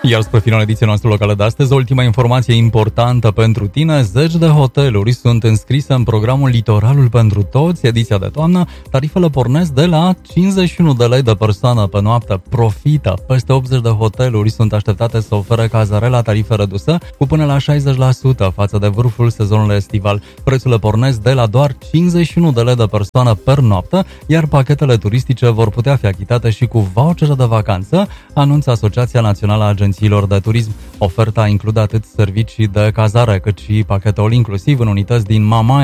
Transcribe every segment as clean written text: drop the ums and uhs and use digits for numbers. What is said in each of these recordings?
Iar spre final ediția noastră locală de astăzi, ultima informație importantă pentru tine: zeci de hoteluri sunt înscrise în programul Litoralul pentru Toți, ediția de toamnă. Tarifele pornesc de la 51 de lei de persoană pe noapte. Profită! Peste 80 de hoteluri sunt așteptate să ofere cazare la tarife reduse cu până la 60% față de vârful sezonului estival. Prețurile pornesc de la doar 51 de lei de persoană per noapte, iar pachetele turistice vor putea fi achitate și cu vouchere de vacanță, anunță Asociația Națională a Agențiilor de Turism. Oferta include atât servicii de cazare, cât și pachete all inclusiv în unități din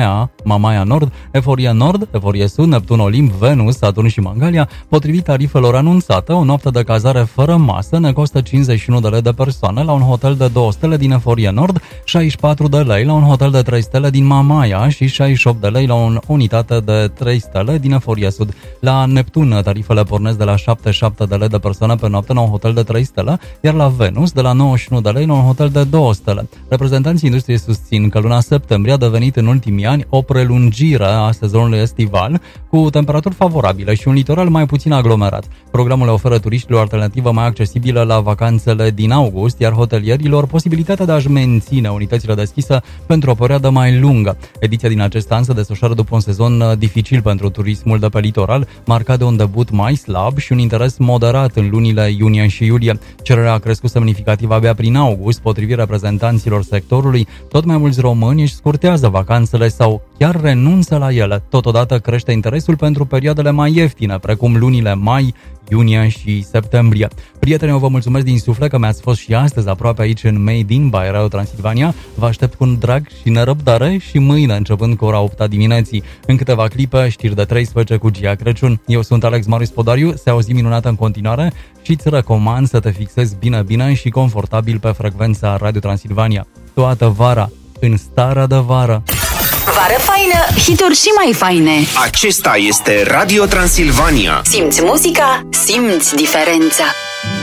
Mamaia Nord, Eforie Nord, Eforie Sud, Neptun Olimp, Venus, Saturn și Mangalia. Potrivit tarifelor anunțate, o noapte de cazare fără masă ne costă 51 de lei de persoană la un hotel de 2 stele din Eforie Nord, 64 de lei la un hotel de 3 stele din Mamaia și 68 de lei la o unitate de 3 stele din Eforie Sud. La Neptun, tarifele pornesc de la 77 de lei de persoană pe noapte la un hotel de 3 stele, iar la Venus de la 91 de lei la un hotel de 2 stele. Reprezentanții industriei susțin că luna septembrie a devenit în ultimii ani o prelungire a sezonului estival, cu temperaturi favorabile și un litoral mai puțin aglomerat. Programul oferă turiștilor o alternativă mai accesibilă la vacanțele din august, iar hotelierilor posibilitatea de a-și menține unitățile deschise pentru o perioadă mai lungă. Ediția din acest an se desfășoară după un sezon dificil pentru turismul de pe litoral, marcat de un debut mai slab și un interes moderat în lunile iunie și iulie. Cererea a crescut semnificativ abia prin august, potrivit reprezentanților sectorului. Tot mai mulți români își scurtează vacanțele sau chiar renunță la ele. Totodată crește interesul pentru perioadele mai ieftine, precum lunile mai, iunie și septembrie. Prietenii, vă mulțumesc din suflet că mi-ați fost și astăzi aproape aici în Made in by Radio Transilvania. Vă aștept cu drag și nerăbdare și mâine, începând cu ora 8 dimineții. În câteva clipe, știri de 13 cu Gia Crăciun. Eu sunt Alex Marius Podariu, se auzi minunată în continuare și îți recomand să te fixezi bine și confortabil pe frecvența Radio Transilvania. Toată vara, în starea de vară. Vară faină, hituri și mai faine. Acesta este Radio Transilvania. Simți muzica, simți diferența.